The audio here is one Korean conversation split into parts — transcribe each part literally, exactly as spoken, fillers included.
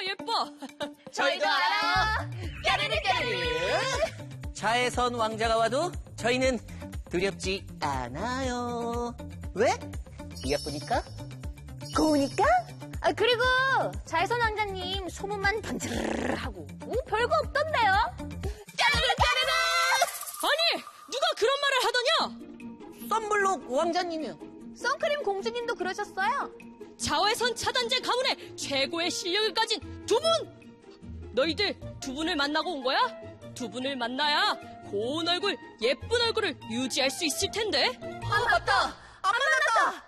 예뻐. 저희도 알아요. 까르르 까르르. 자외선 왕자가 와도 저희는 두렵지 않아요. 왜? 예쁘니까? 고우니까? 아, 그리고 자외선 왕자님 소문만 번지르르하고 오, 별거 없던데요? 까르르 까르르. 아니, 누가 그런 말을 하더냐? 썬블록 왕자님이요. 선크림 공주님도 그러셨어요. 자외선 차단제 가문의 최고의 실력을 가진 두 분! 너희들 두 분을 만나고 온 거야? 두 분을 만나야 고운 얼굴, 예쁜 얼굴을 유지할 수 있을 텐데. 아, 맞다. 안 만났다.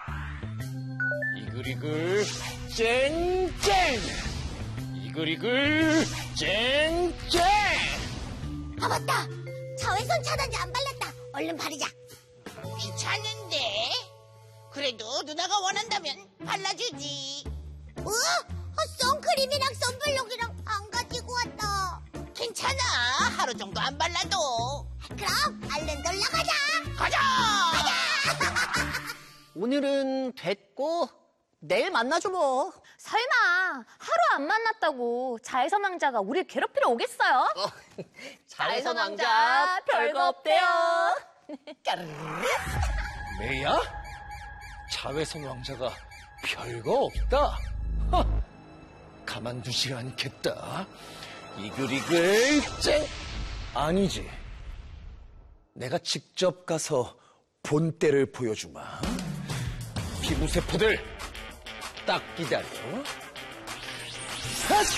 이글이글 쨍쨍. 이글이글 쨍쨍. 아, 맞다. 자외선 차단제 안 발랐다. 얼른 바르자. 귀찮은데. 그래도 누나가 원한다면 발라주지. 어? 선크림이랑 선블록이랑 안 가지고 왔다. 괜찮아. 하루 정도 안 발라도. 그럼 얼른 놀러 가자. 가자. 가자. 오늘은 됐고 내일 만나죠 뭐. 설마 하루 안 만났다고 자외선 왕자가 우리 괴롭히러 오겠어요? 어, 자외선 왕자 별거 없대요. 까르르. 메야? 자외선 왕자가 별거 없다? 허, 가만두지 않겠다. 이글이글 쨍. 아니지. 내가 직접 가서 본때를 보여주마. 피부세포들 딱 기다려. 핫!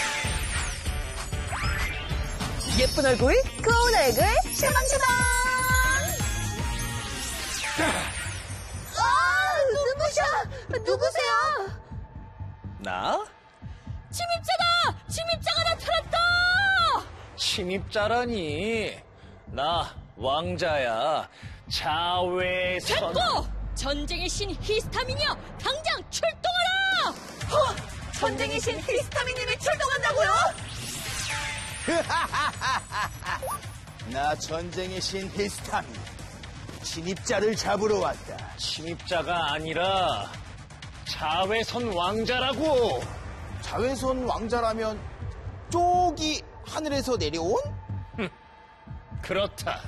예쁜 얼굴, 고운 얼굴 슈방슈방. 아, 누구셔? 누구세요? 나? 침입자다! 침입자가 나타났다! 침입자라니. 나 왕자야. 자외선. 됐고! 전쟁의 신 히스타민이여, 당장 출동하라! 어? 전쟁의 신 히스타민님이 출동한다고요? 나 전쟁의 신 히스타민. 침입자를 잡으러 왔다. 침입자가 아니라 자외선 왕자라고. 자외선 왕자라면 쪽이 하늘에서 내려온? 그렇다.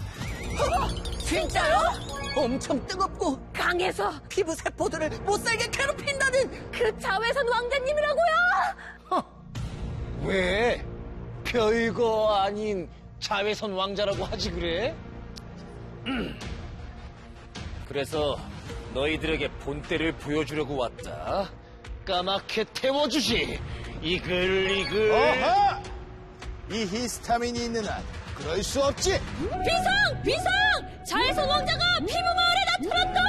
진짜요? 엄청 뜨겁고 강해서 피부 세포들을 못살게 괴롭힌다는 그 자외선 왕자님이라고요? 허, 왜 별거 아닌 자외선 왕자라고 하지 그래? 음. 그래서 너희들에게 본때를 보여주려고 왔다. 까맣게 태워주지. 이글이글. 어허! 이 히스타민이 있는 한 그럴 수 없지. 비상! 비상! 자외선 왕자가 피부 마을에 나타났다!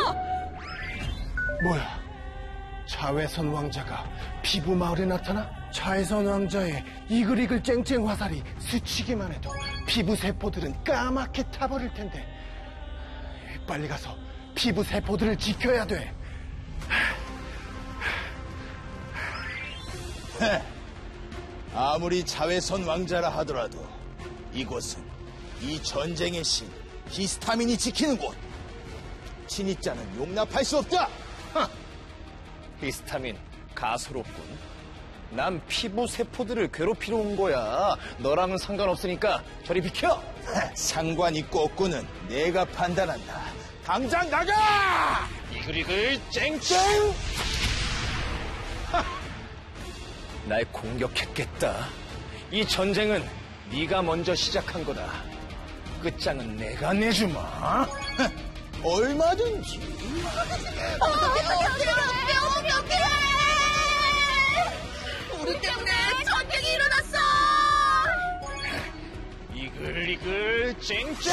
뭐야? 자외선 왕자가 피부 마을에 나타나? 자외선 왕자의 이글이글 쨍쨍 화살이 스치기만 해도 피부 세포들은 까맣게 타버릴 텐데. 빨리 가서 피부 세포들을 지켜야 돼. 아무리 자외선 왕자라 하더라도 이곳은 이 전쟁의 신 히스타민이 지키는 곳. 침입자는 용납할 수 없다. 하, 히스타민 가소롭군. 난 피부 세포들을 괴롭히러 온 거야. 너랑은 상관없으니까 저리 비켜. 상관 있고 없고는 내가 판단한다. 당장 나가! 이글이글 쨍쨍. 하, 날 공격했겠다. 이 전쟁은 네가 먼저 시작한 거다. 끝장은 내가 내주마. 얼마든지. 우리 때문에 전쟁이 일어났어. 이글이글 쨍쨍.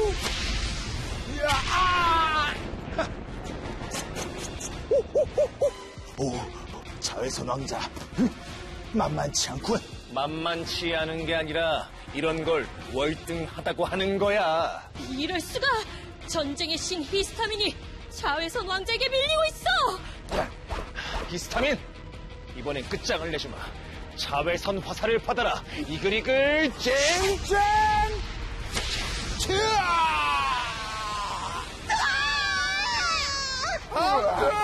오, 자외선 왕자. 만만치 않군. 만만치 않은 게 아니라 이런 걸 월등하다고 하는 거야. 이럴 수가! 전쟁의 신 히스타민이 자외선 왕자에게 밀리고 있어! 히스타민, 이번엔 끝장을 내주마. 자외선 화살을 받아라. 이글이글 쨍쨍. 아!